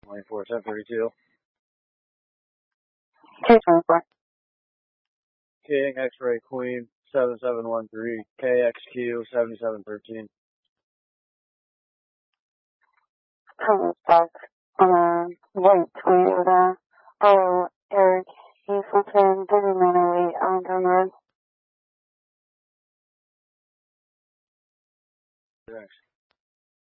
24, 1032. 224. King X-Ray Queen 7713, KXQ 7713. Comes back. White Toyota. Oh, Eric Hazelton, 3908 Arlington Road.